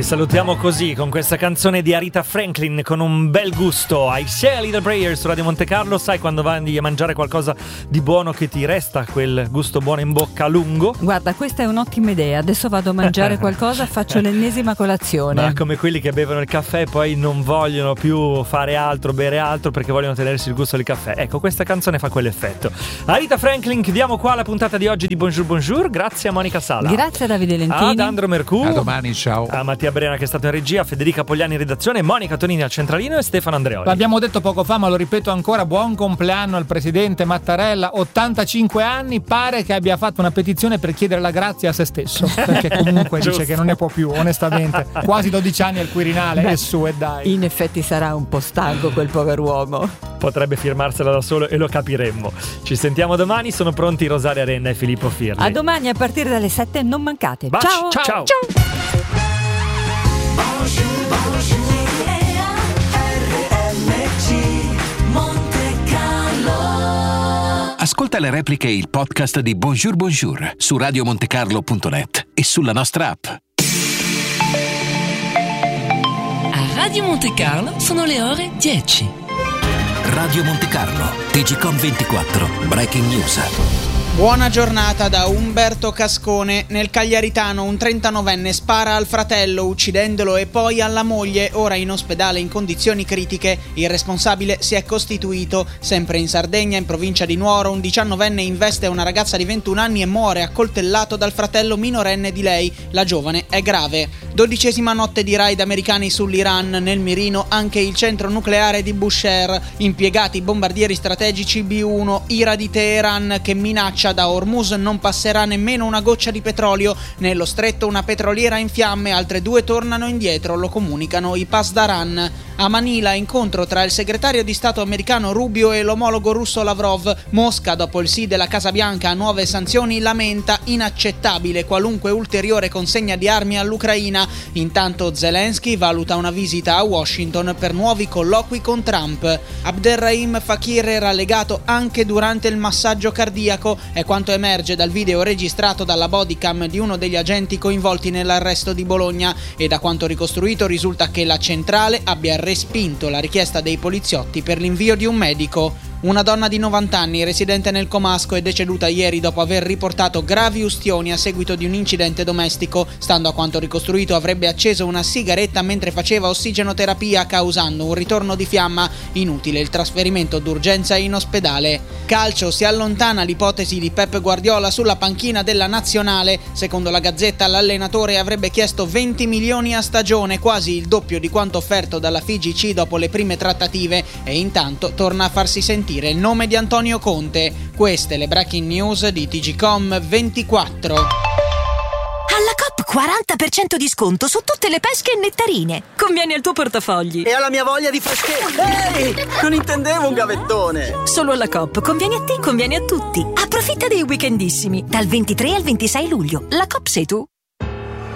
salutiamo così con questa canzone di Aretha Franklin con un bel gusto. I Say a Little Prayer su Radio Monte Carlo. Sai quando vai a mangiare qualcosa di buono che ti resta quel gusto buono in bocca a lungo? Guarda, questa è un'ottima idea. Adesso vado a mangiare qualcosa, faccio l'ennesima colazione. Ma come quelli che bevono il caffè e poi non vogliono più fare altro, bere altro perché vogliono tenersi il gusto del caffè. Ecco, questa canzone fa quell'effetto. Aretha Franklin, chiudiamo qua la puntata di oggi di Bonjour Bonjour. Grazie a Monica Sala. Grazie a Davide Lentini. Ad Andro Mercù. A domani, ciao. A Mattia Brena che è stato in regia, Federica Pogliani in redazione, Monica Tonini al centralino e Stefano Andreoli. L'abbiamo detto poco fa, ma lo ripeto ancora: buon compleanno al presidente Mattarella, 85 anni. Pare che abbia fatto una petizione per chiedere la grazia a se stesso, perché comunque dice che non ne può più, onestamente. Quasi 12 anni al Quirinale. Beh, e su e dai. In effetti sarà un po' stanco quel pover'uomo. Potrebbe firmarsela da solo e lo capiremmo. Ci sentiamo domani, sono pronti Rosaria Renna e Filippo Firli. A domani a partire dalle 7, non mancate. Baci, ciao. Ciao. Ascolta le repliche e il podcast di Bonjour Bonjour su radiomontecarlo.net e sulla nostra app. A Radio Monte Carlo sono le ore 10. Radio Monte Carlo, TGcom 24, Breaking News. Buona giornata da Umberto Cascone. Nel Cagliaritano un 39enne spara al fratello uccidendolo e poi alla moglie, ora in ospedale in condizioni critiche. Il responsabile si è costituito. Sempre in Sardegna, in provincia di Nuoro, un 19enne investe una ragazza di 21 anni e muore accoltellato dal fratello minorenne di lei. La giovane è grave. 12ª notte di raid americani sull'Iran. Nel mirino anche il centro nucleare di Bushehr. Impiegati bombardieri strategici B-1, ira di Teheran che minaccia da Hormuz non passerà nemmeno una goccia di petrolio. Nello stretto una petroliera in fiamme, altre 2 tornano indietro, lo comunicano i Pasdaran. A Manila incontro tra il segretario di Stato americano Rubio e l'omologo russo Lavrov. Mosca, dopo il sì della Casa Bianca a nuove sanzioni, lamenta inaccettabile qualunque ulteriore consegna di armi all'Ucraina. Intanto Zelensky valuta una visita a Washington per nuovi colloqui con Trump. Abderrahim Fakir era legato anche durante il massaggio cardiaco. È quanto emerge dal video registrato dalla bodycam di uno degli agenti coinvolti nell'arresto di Bologna, e da quanto ricostruito risulta che la centrale abbia respinto la richiesta dei poliziotti per l'invio di un medico. Una donna di 90 anni, residente nel Comasco, è deceduta ieri dopo aver riportato gravi ustioni a seguito di un incidente domestico. Stando a quanto ricostruito, avrebbe acceso una sigaretta mentre faceva ossigenoterapia, causando un ritorno di fiamma. Inutile il trasferimento d'urgenza in ospedale. Calcio, si allontana l'ipotesi di Pep Guardiola sulla panchina della nazionale. Secondo la Gazzetta, l'allenatore avrebbe chiesto 20 milioni a stagione, quasi il doppio di quanto offerto dalla FIGC dopo le prime trattative, e intanto torna a farsi sentire il nome di Antonio Conte. Queste le breaking news di TGcom 24. Alla Coop 40% di sconto su tutte le pesche e nettarine. Conviene al tuo portafogli. E alla mia voglia di freschezza. Ehi, non intendevo un gavettone. Solo alla Coop. Conviene a te, conviene a tutti. Approfitta dei weekendissimi dal 23 al 26 luglio. La Coop sei tu.